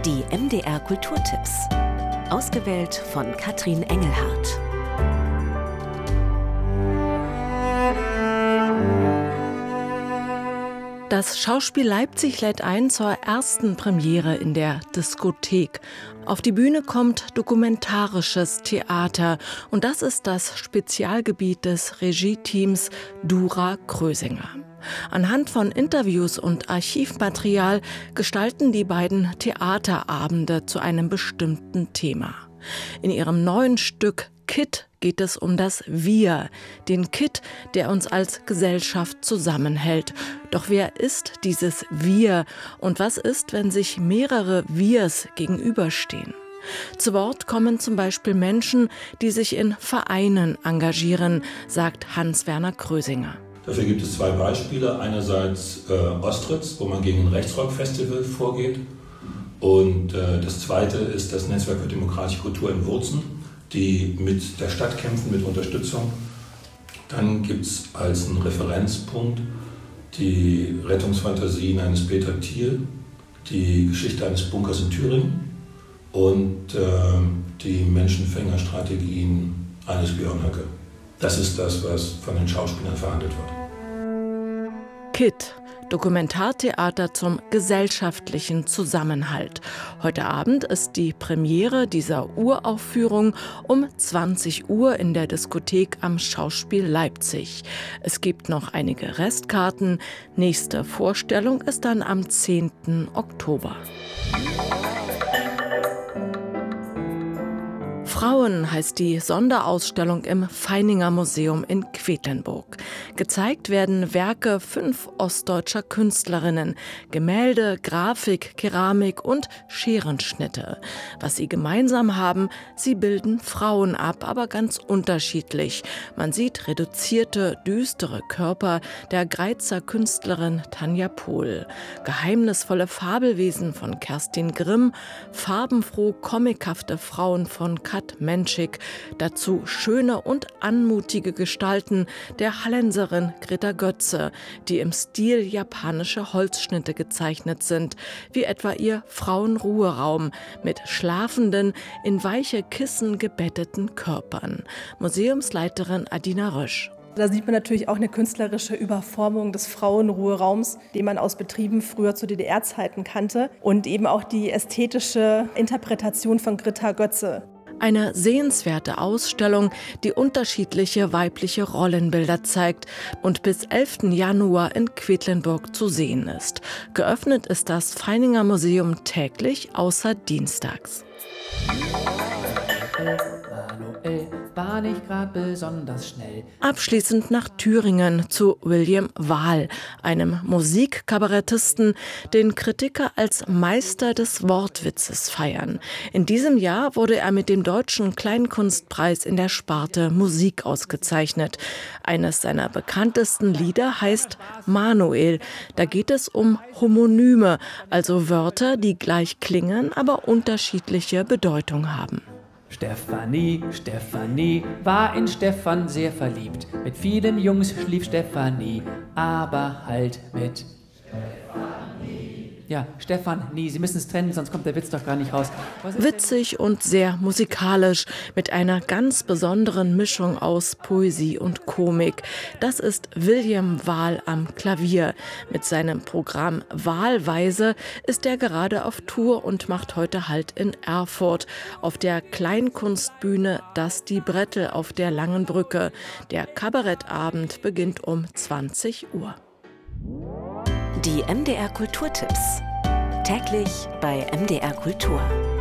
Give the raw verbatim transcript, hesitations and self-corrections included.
Die M D R Kulturtipps. Ausgewählt von Katrin Engelhardt. Das Schauspiel Leipzig lädt ein zur ersten Premiere in der Diskothek. Auf die Bühne kommt dokumentarisches Theater und das ist das Spezialgebiet des Regie-Teams Dura Krösinger. Anhand von Interviews und Archivmaterial gestalten die beiden Theaterabende zu einem bestimmten Thema. In ihrem neuen Stück Kitt geht es um das Wir, den Kitt, der uns als Gesellschaft zusammenhält. Doch wer ist dieses Wir und was ist, wenn sich mehrere Wirs gegenüberstehen? Zu Wort kommen zum Beispiel Menschen, die sich in Vereinen engagieren, sagt Hans-Werner Krösinger. Dafür gibt es zwei Beispiele. Einerseits äh, Ostritz, wo man gegen ein Rechtsrock-Festival vorgeht. Und äh, das zweite ist das Netzwerk für demokratische Kultur in Wurzen, die mit der Stadt kämpfen, mit Unterstützung. Dann gibt es als einen Referenzpunkt die Rettungsfantasien eines Peter Thiel, die Geschichte eines Bunkers in Thüringen und äh, die Menschenfängerstrategien eines Björn Höcke. Das ist das, was von den Schauspielern verhandelt wird. Kitt, Dokumentartheater zum gesellschaftlichen Zusammenhalt. Heute Abend ist die Premiere dieser Uraufführung um zwanzig Uhr in der Diskothek am Schauspiel Leipzig. Es gibt noch einige Restkarten. Nächste Vorstellung ist dann am zehnten Oktober. Frauen heißt die Sonderausstellung im Feininger Museum in Quedlinburg. Gezeigt werden Werke fünf ostdeutscher Künstlerinnen, Gemälde, Grafik, Keramik und Scherenschnitte. Was sie gemeinsam haben, sie bilden Frauen ab, aber ganz unterschiedlich. Man sieht reduzierte, düstere Körper der Greizer Künstlerin Tanja Pohl, geheimnisvolle Fabelwesen von Kerstin Grimm, farbenfroh comichafte Frauen von Kat Menschik, dazu schöne und anmutige Gestalten der Hallenserin Greta Götze, die im Stil japanischer Holzschnitte gezeichnet sind, wie etwa ihr Frauenruheraum mit schlafenden, in weiche Kissen gebetteten Körpern. Museumsleiterin Adina Rösch. Da sieht man natürlich auch eine künstlerische Überformung des Frauenruheraums, den man aus Betrieben früher zu D D R-Zeiten kannte, und eben auch die ästhetische Interpretation von Greta Götze. Eine sehenswerte Ausstellung, die unterschiedliche weibliche Rollenbilder zeigt und bis elften Januar in Quedlinburg zu sehen ist. Geöffnet ist das Feininger Museum täglich, außer dienstags. Manuel war nicht gerade besonders schnell. Abschließend nach Thüringen zu William Wahl, einem Musikkabarettisten, den Kritiker als Meister des Wortwitzes feiern. In diesem Jahr wurde er mit dem Deutschen Kleinkunstpreis in der Sparte Musik ausgezeichnet. Eines seiner bekanntesten Lieder heißt Manuel. Da geht es um Homonyme, also Wörter, die gleich klingen, aber unterschiedliche Bedeutung haben. Stefanie, Stefanie war in Stefan sehr verliebt. Mit vielen Jungs schlief Stefanie, aber halt mit Ja, Stefan, nie, Sie müssen es trennen, sonst kommt der Witz doch gar nicht raus. Witzig und sehr musikalisch, mit einer ganz besonderen Mischung aus Poesie und Komik. Das ist William Wahl am Klavier. Mit seinem Programm Wahlweise ist er gerade auf Tour und macht heute Halt in Erfurt auf der Kleinkunstbühne Das Die Brettel auf der Langen Brücke. Der Kabarettabend beginnt um zwanzig Uhr. Die M D R Kulturtipps. Täglich bei M D R Kultur.